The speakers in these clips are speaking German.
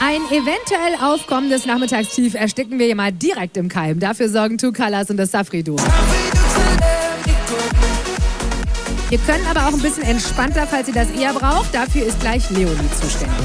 Ein eventuell aufkommendes Nachmittagstief ersticken wir hier mal direkt im Keim. Dafür sorgen Two Colors und das Safri-Duo. Ihr könnt aber auch ein bisschen entspannter, falls ihr das eher braucht. Dafür ist gleich Leonie zuständig.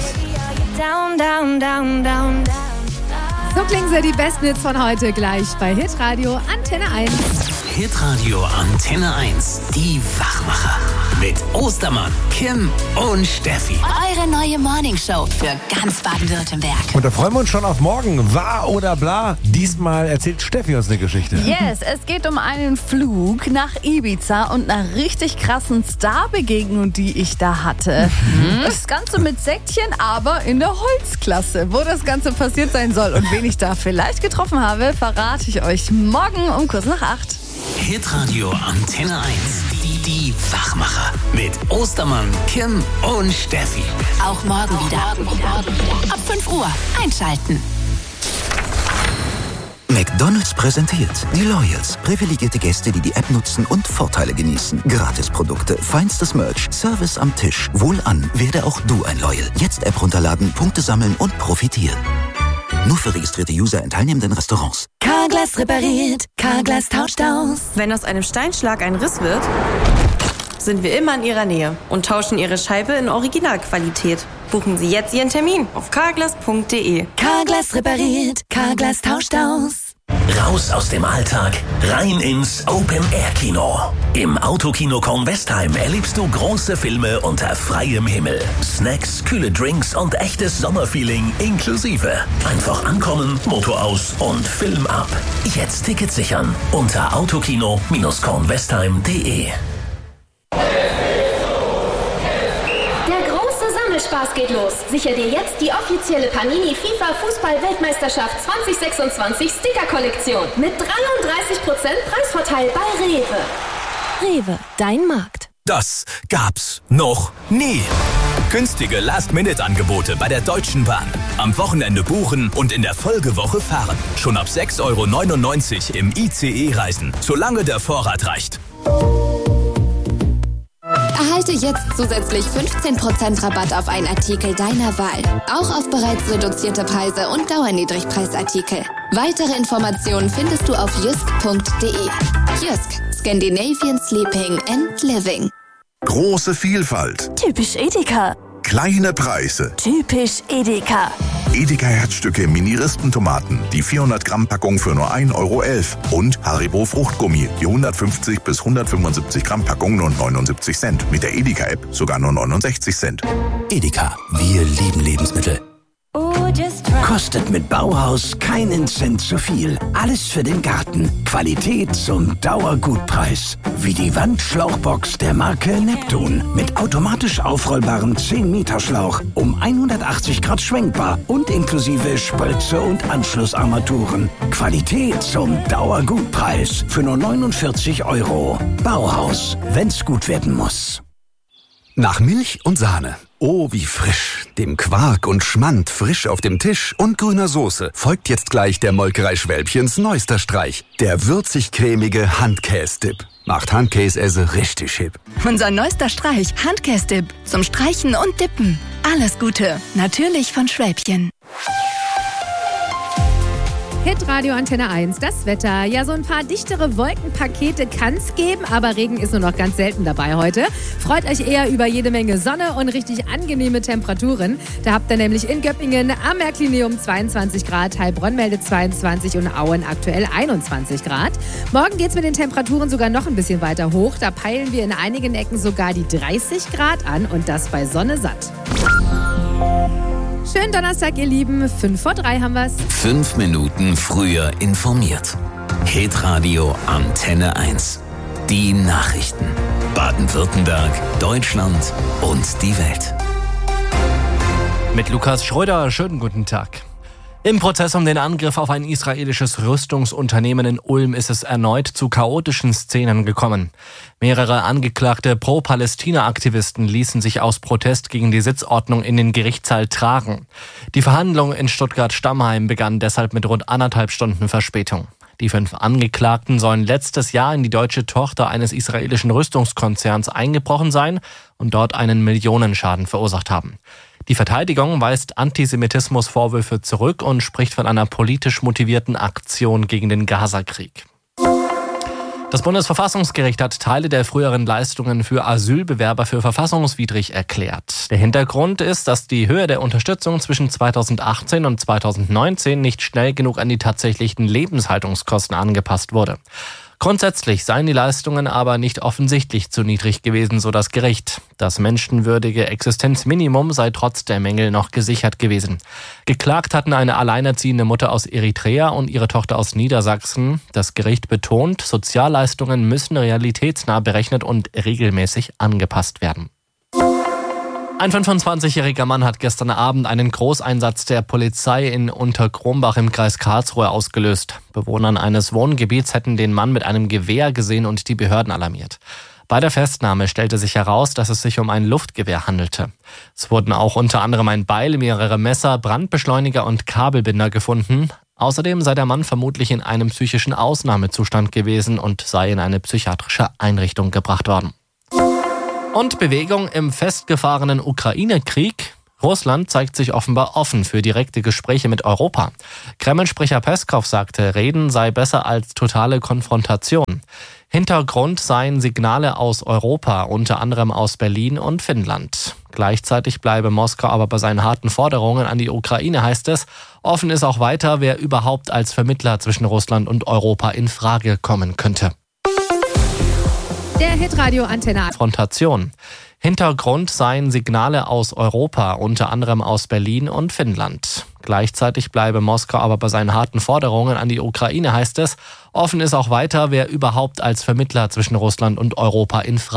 So klingen sie, die besten Hits von heute, gleich bei Hitradio Antenne 1. Hitradio Antenne 1, die Wachmacher. Mit Ostermann, Kim und Steffi. Eure neue Morningshow für ganz Baden-Württemberg. Und da freuen wir uns schon auf morgen. Wahr oder bla? Diesmal erzählt Steffi uns eine Geschichte. Yes, es geht um einen Flug nach Ibiza und einer richtig krassen Starbegegnung, die ich da hatte. Das Ganze mit Säckchen, aber in der Holzklasse. Wo das Ganze passiert sein soll und wen ich da vielleicht getroffen habe, verrate ich euch morgen um kurz nach 8. Hitradio Antenne 1, die Wachmacher. Mit Ostermann, Kim und Steffi. Auch morgen wieder. Ab 5 Uhr einschalten. McDonald's präsentiert die Loyals. Privilegierte Gäste, die die App nutzen und Vorteile genießen. Gratisprodukte, feinstes Merch, Service am Tisch. Wohlan, werde auch du ein Loyal. Jetzt App runterladen, Punkte sammeln und profitieren. Nur für registrierte User in teilnehmenden Restaurants. Carglass repariert, Carglass tauscht aus. Wenn aus einem Steinschlag ein Riss wird, sind wir immer in Ihrer Nähe und tauschen Ihre Scheibe in Originalqualität. Buchen Sie jetzt Ihren Termin auf carglass.de. Carglass repariert, Carglass tauscht aus. Raus aus dem Alltag, rein ins Open-Air-Kino. Im Autokino Kornwestheim erlebst du große Filme unter freiem Himmel. Snacks, kühle Drinks und echtes Sommerfeeling inklusive. Einfach ankommen, Motor aus und Film ab. Jetzt Tickets sichern unter autokino-kornwestheim.de. Spaß geht los. Sicher dir jetzt die offizielle Panini FIFA Fußball-Weltmeisterschaft 2026 Sticker-Kollektion mit 33% Preisvorteil bei Rewe. Rewe, dein Markt. Das gab's noch nie. Günstige Last-Minute-Angebote bei der Deutschen Bahn. Am Wochenende buchen und in der Folgewoche fahren. Schon ab 6,99 € im ICE reisen, solange der Vorrat reicht. Erhalte jetzt zusätzlich 15% Rabatt auf einen Artikel deiner Wahl. Auch auf bereits reduzierte Preise und Dauerniedrigpreisartikel. Weitere Informationen findest du auf jysk.de. Jysk, Scandinavian Sleeping and Living. Große Vielfalt. Typisch Edeka. Kleine Preise. Typisch Edeka. Edeka Herzstücke Mini-Rispentomaten, die 400-Gramm-Packung für nur 1,11 € und Haribo Fruchtgummi, die 150 bis 175 Gramm Packung nur 79 Cent. Mit der Edeka-App sogar nur 69 Cent. Edeka, wir lieben Lebensmittel. Kostet mit Bauhaus keinen Cent zu viel. Alles für den Garten. Qualität zum Dauergutpreis. Wie die Wandschlauchbox der Marke Neptun. Mit automatisch aufrollbarem 10-Meter-Schlauch. Um 180 Grad schwenkbar und inklusive Spritze und Anschlussarmaturen. Qualität zum Dauergutpreis. Für nur 49 €. Bauhaus, wenn's gut werden muss. Nach Milch und Sahne. Oh, wie frisch. Dem Quark und Schmand frisch auf dem Tisch und grüner Soße folgt jetzt gleich der Molkerei Schwälbchens neuester Streich. Der würzig-cremige Handkäse-Dip. Macht Handkäse richtig hip. Unser neuester Streich, Handkäse-Dip. Zum Streichen und Dippen. Alles Gute. Natürlich von Schwälbchen. Hitradio Antenne 1, das Wetter. Ja, so ein paar dichtere Wolkenpakete kann es geben, aber Regen ist nur noch ganz selten dabei heute. Freut euch eher über jede Menge Sonne und richtig angenehme Temperaturen. Da habt ihr nämlich in Göppingen am Märklinium 22 Grad, Heilbronn meldet 22 und Auen aktuell 21 Grad. Morgen geht's mit den Temperaturen sogar noch ein bisschen weiter hoch. Da peilen wir in einigen Ecken sogar die 30 Grad an und das bei Sonne satt. Schönen Donnerstag, ihr Lieben. 2:05 haben wir's. 5 Minuten früher informiert. Hitradio Antenne 1. Die Nachrichten. Baden-Württemberg, Deutschland und die Welt. Mit Lukas Schröder, schönen guten Tag. Im Prozess um den Angriff auf ein israelisches Rüstungsunternehmen in Ulm ist es erneut zu chaotischen Szenen gekommen. Mehrere angeklagte Pro-Palästina-Aktivisten ließen sich aus Protest gegen die Sitzordnung in den Gerichtssaal tragen. Die Verhandlung in Stuttgart-Stammheim begann deshalb mit rund 1,5 Stunden Verspätung. Die 5 Angeklagten sollen letztes Jahr in die deutsche Tochter eines israelischen Rüstungskonzerns eingebrochen sein und dort einen Millionenschaden verursacht haben. Die Verteidigung weist Antisemitismusvorwürfe zurück und spricht von einer politisch motivierten Aktion gegen den Gazakrieg. Das Bundesverfassungsgericht hat Teile der früheren Leistungen für Asylbewerber für verfassungswidrig erklärt. Der Hintergrund ist, dass die Höhe der Unterstützung zwischen 2018 und 2019 nicht schnell genug an die tatsächlichen Lebenshaltungskosten angepasst wurde. Grundsätzlich seien die Leistungen aber nicht offensichtlich zu niedrig gewesen, so das Gericht. Das menschenwürdige Existenzminimum sei trotz der Mängel noch gesichert gewesen. Geklagt hatten eine alleinerziehende Mutter aus Eritrea und ihre Tochter aus Niedersachsen. Das Gericht betont, Sozialleistungen müssen realitätsnah berechnet und regelmäßig angepasst werden. Ein 25-jähriger Mann hat gestern Abend einen Großeinsatz der Polizei in Unterkrombach im Kreis Karlsruhe ausgelöst. Bewohner eines Wohngebiets hätten den Mann mit einem Gewehr gesehen und die Behörden alarmiert. Bei der Festnahme stellte sich heraus, dass es sich um ein Luftgewehr handelte. Es wurden auch unter anderem ein Beil, mehrere Messer, Brandbeschleuniger und Kabelbinder gefunden. Außerdem sei der Mann vermutlich in einem psychischen Ausnahmezustand gewesen und sei in eine psychiatrische Einrichtung gebracht worden. Und Bewegung im festgefahrenen Ukraine-Krieg. Russland zeigt sich offenbar offen für direkte Gespräche mit Europa. Kreml-Sprecher Peskov sagte, Reden sei besser als totale Konfrontation. Hintergrund seien Signale aus Europa, unter anderem aus Berlin und Finnland. Gleichzeitig bleibe Moskau aber bei seinen harten Forderungen an die Ukraine, heißt es. Offen ist auch weiter, wer überhaupt als Vermittler zwischen Russland und Europa in Frage kommen könnte. Der Hitradio Antenne Konfrontation. Hintergrund seien Signale aus Europa, unter anderem aus Berlin und Finnland. Gleichzeitig bleibe Moskau aber bei seinen harten Forderungen an die Ukraine, heißt es. Offen ist auch weiter, wer überhaupt als Vermittler zwischen Russland und Europa in Frage